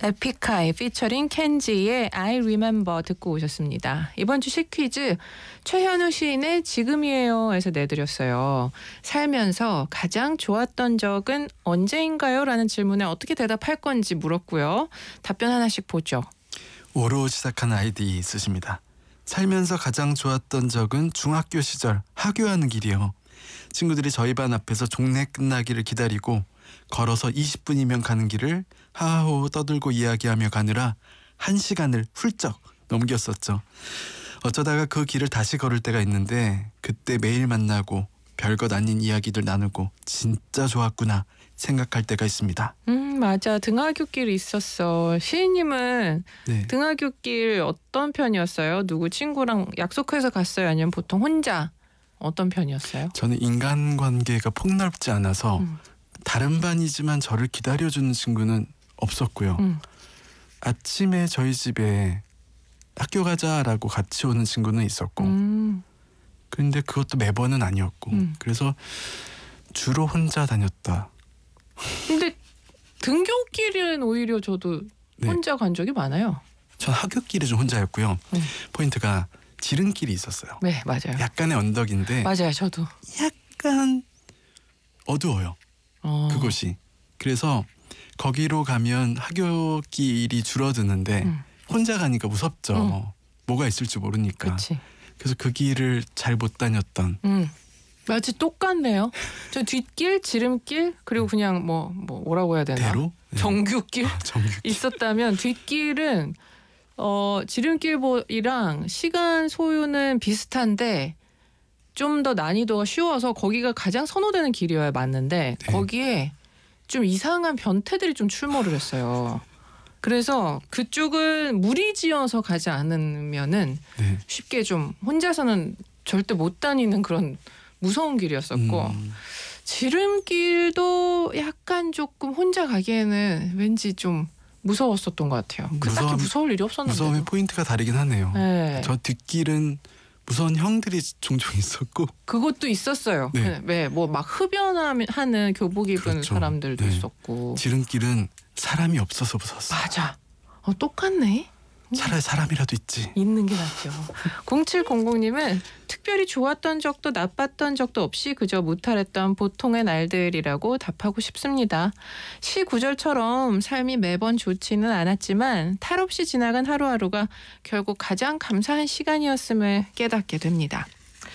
에픽하이 피처링 켄지의 I Remember 듣고 오셨습니다. 이번 주 시퀴즈 최현우 시인의 지금이에요에서 내드렸어요. 살면서 가장 좋았던 적은 언제인가요? 라는 질문에 어떻게 대답할 건지 물었고요. 답변 하나씩 보죠. 오로 시작하는 아이디 있으십니다. 살면서 가장 좋았던 적은 중학교 시절 하교하는 길이요. 친구들이 저희 반 앞에서 종례 끝나기를 기다리고 걸어서 20분이면 가는 길을 하하호호 떠들고 이야기하며 가느라 1시간을 훌쩍 넘겼었죠. 어쩌다가 그 길을 다시 걸을 때가 있는데 그때 매일 만나고 별것 아닌 이야기들 나누고 진짜 좋았구나 생각할 때가 있습니다. 맞아. 등하굣길 있었어. 시인님은 네. 등하굣길 어떤 편이었어요? 누구 친구랑 약속해서 갔어요? 아니면 보통 혼자? 어떤 편이었어요? 저는 인간관계가 폭넓지 않아서 다른 반이지만 저를 기다려주는 친구는 없었고요. 아침에 저희 집에 학교 가자라고 같이 오는 친구는 있었고 근데 그것도 매번은 아니었고 그래서 주로 혼자 다녔다. 근데 등굣길은 오히려 저도 네. 혼자 간 적이 많아요. 전 하굣길이 좀 혼자였고요. 포인트가 지름길이 있었어요. 네, 맞아요. 약간의 언덕인데 맞아요, 저도. 약간 어두워요. 그곳이. 그래서 거기로 가면 하굣길이 줄어드는데 혼자 가니까 무섭죠. 뭐가 있을지 모르니까. 그치. 그래서 그 길을 잘 못 다녔던. 마치 똑같네요. 저 뒷길, 지름길, 그리고 그냥 뭐라고 해야 되나? 대로? 네. 정규길 정규길. 있었다면 뒷길은 지름길이랑 시간 소요는 비슷한데 좀 더 난이도가 쉬워서 거기가 가장 선호되는 길이어야 맞는데 네. 거기에 좀 이상한 변태들이 좀 출몰을 했어요. 그래서 그쪽은 무리지어서 가지 않으면은 네. 쉽게 좀 혼자서는 절대 못 다니는 그런 무서운 길이었었고 지름길도 약간 조금 혼자 가기에는 왠지 좀 무서웠었던 것 같아요. 딱히 무서울 일이 없었는데. 무서움의 포인트가 다르게 하네요. 네. 저 뒷길은 무서운 형들이 종종 있었고 그것도 있었어요. 네. 뭐 막 흡연하는 교복 입은 그렇죠. 사람들도 네. 있었고. 지름길은 사람이 없어서 무서웠어요. 맞아. 똑같네. 차라리 사람이라도 있지. 있는 게 낫죠. 0700님은 특별히 좋았던 적도 나빴던 적도 없이 그저 무탈했던 보통의 날들이라고 답하고 싶습니다. 시 구절처럼 삶이 매번 좋지는 않았지만 탈 없이 지나간 하루하루가 결국 가장 감사한 시간이었음을 깨닫게 됩니다.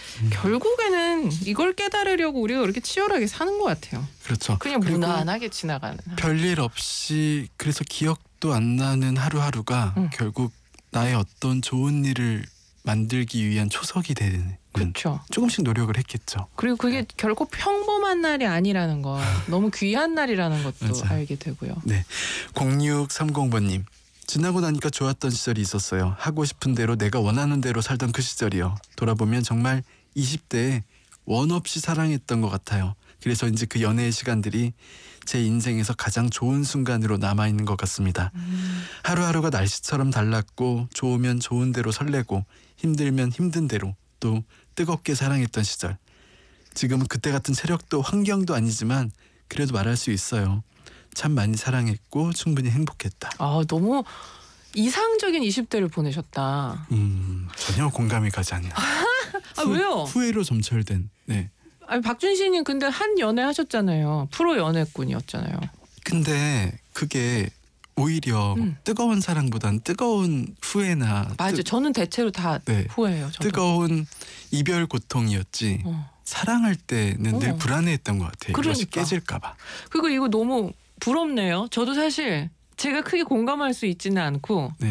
결국에는 이걸 깨달으려고 우리가 그렇게 치열하게 사는 것 같아요. 그렇죠. 그냥 무난하게 지나가는. 별일 없이 그래서 기억도 안 나는 하루하루가 결국 나의 어떤 좋은 일을 만들기 위한 초석이 되는. 그렇죠. 조금씩 노력을 했겠죠. 그리고 그게 결국 평범한 날이 아니라는 거, 너무 귀한 날이라는 것도 맞아요. 알게 되고요. 네, 0630번님. 지나고 나니까 좋았던 시절이 있었어요. 하고 싶은 대로 내가 원하는 대로 살던 그 시절이요. 돌아보면 정말 20대에 원 없이 사랑했던 것 같아요. 그래서인지 그 연애의 시간들이 제 인생에서 가장 좋은 순간으로 남아있는 것 같습니다. 하루하루가 날씨처럼 달랐고 좋으면 좋은 대로 설레고 힘들면 힘든 대로 또 뜨겁게 사랑했던 시절. 지금은 그때 같은 체력도 환경도 아니지만 그래도 말할 수 있어요. 참 많이 사랑했고 충분히 행복했다. 너무 이상적인 20대를 보내셨다. 전혀 공감이 가지 않아요. 왜요? 후회로 점철된. 네. 아니, 박준신님 근데 한 연애 하셨잖아요. 프로 연애꾼이었잖아요. 근데 그게 오히려 뜨거운 사랑보단 뜨거운 후회나 맞아요. 저는 대체로 다 네. 후회해요. 저도. 뜨거운 이별 고통이었지. 사랑할 때는 늘 불안해했던 것 같아요. 이것이 그러니까. 깨질까 봐. 그리고 이거 너무 부럽네요. 저도 사실 제가 크게 공감할 수 있지는 않고